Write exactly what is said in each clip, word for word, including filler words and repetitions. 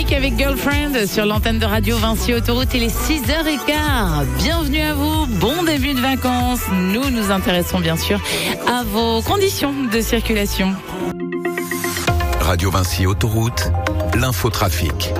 Trafic avec Girlfriend sur l'antenne de Radio Vinci Autoroute. Il est six heures quinze. Bienvenue à vous. Bon début de vacances. Nous nous intéressons bien sûr à vos conditions de circulation. Radio Vinci Autoroute, l'infotrafic.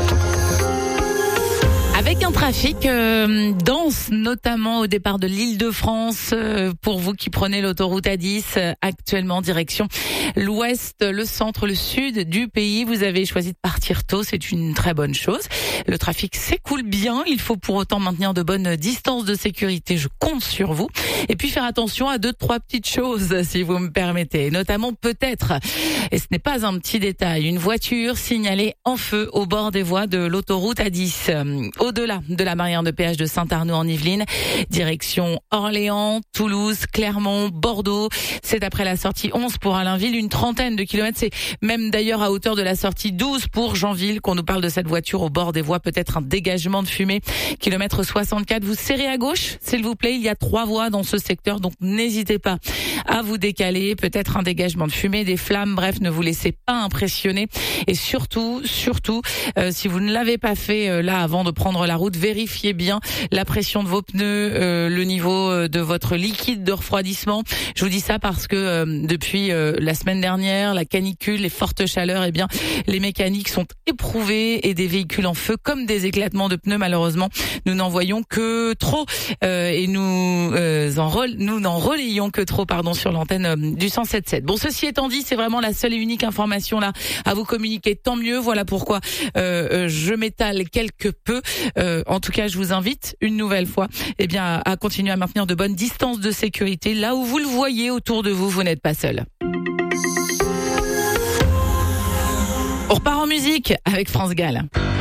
Avec un trafic euh, dense, notamment au départ de l'Île-de-France, euh, pour vous qui prenez l'autoroute A dix, euh, actuellement direction l'ouest, le centre, le sud du pays. Vous avez choisi de partir tôt, c'est une très bonne chose. Le trafic s'écoule bien, il faut pour autant maintenir de bonnes distances de sécurité, je compte sur vous. Et puis faire attention à deux, trois petites choses, si vous me permettez. Notamment peut-être, et ce n'est pas un petit détail, une voiture signalée en feu au bord des voies de l'autoroute A dix. Au-delà de la barrière de péage de Saint-Arnaud en Yvelines, direction Orléans, Toulouse, Clermont, Bordeaux. C'est après la sortie onze pour Allainville, une trentaine de kilomètres. C'est même d'ailleurs à hauteur de la sortie douze pour Janville qu'on nous parle de cette voiture au bord des voies. Peut-être un dégagement de fumée. Kilomètre soixante-quatre, vous serrez à gauche, s'il vous plaît. Il y a trois voies dans ce secteur, donc n'hésitez pas à vous décaler. Peut-être un dégagement de fumée, des flammes. Bref, ne vous laissez pas impressionner. Et surtout, surtout, euh, si vous ne l'avez pas fait euh, là avant de prendre la route, vérifiez bien la pression de vos pneus, euh, le niveau de votre liquide de refroidissement. Je vous dis ça parce que euh, depuis euh, la semaine dernière, la canicule, les fortes chaleurs, eh bien, les mécaniques sont éprouvées et des véhicules en feu comme des éclatements de pneus. Malheureusement, nous n'en voyons que trop euh, et nous euh, en rel- nous n'en relayons que trop, pardon, sur l'antenne euh, du cent sept sept. Bon, ceci étant dit, c'est vraiment la seule et unique information là à vous communiquer. Tant mieux. Voilà pourquoi euh, je m'étale quelque peu. Euh, en tout cas, je vous invite une nouvelle fois, eh bien, à, à continuer à maintenir de bonnes distances de sécurité. Là où vous le voyez autour de vous, vous n'êtes pas seul. On repart en musique avec France Gall.